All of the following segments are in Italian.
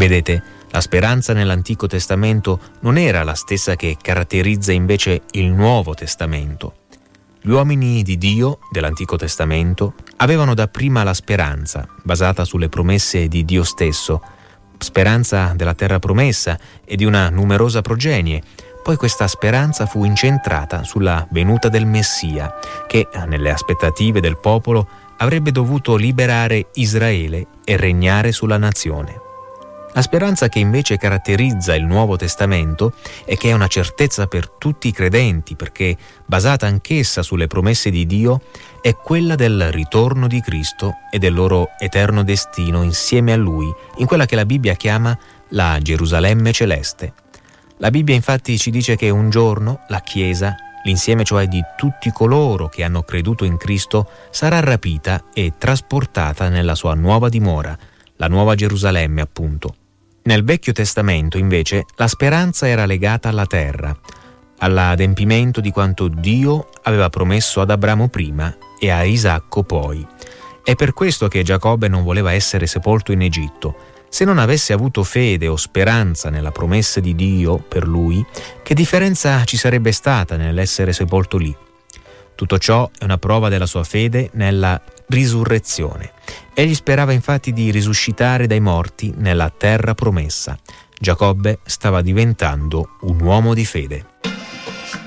Vedete, la speranza nell'Antico Testamento non era la stessa che caratterizza invece il Nuovo Testamento. Gli uomini di Dio dell'Antico Testamento avevano dapprima la speranza, basata sulle promesse di Dio stesso, speranza della terra promessa e di una numerosa progenie. Poi questa speranza fu incentrata sulla venuta del Messia, che, nelle aspettative del popolo, avrebbe dovuto liberare Israele e regnare sulla nazione. La speranza che invece caratterizza il Nuovo Testamento e che è una certezza per tutti i credenti, perché basata anch'essa sulle promesse di Dio, è quella del ritorno di Cristo e del loro eterno destino insieme a Lui, in quella che la Bibbia chiama la Gerusalemme celeste. La Bibbia infatti ci dice che un giorno la Chiesa, l'insieme cioè di tutti coloro che hanno creduto in Cristo, sarà rapita e trasportata nella sua nuova dimora, la Nuova Gerusalemme appunto. Nel Vecchio Testamento, invece, la speranza era legata alla terra, all'adempimento di quanto Dio aveva promesso ad Abramo prima e a Isacco poi. È per questo che Giacobbe non voleva essere sepolto in Egitto. Se non avesse avuto fede o speranza nella promessa di Dio per lui, che differenza ci sarebbe stata nell'essere sepolto lì? Tutto ciò è una prova della sua fede nella risurrezione. Egli sperava infatti di risuscitare dai morti nella terra promessa. Giacobbe stava diventando un uomo di fede.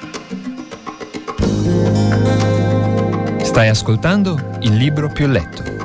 Stai ascoltando Il libro più letto,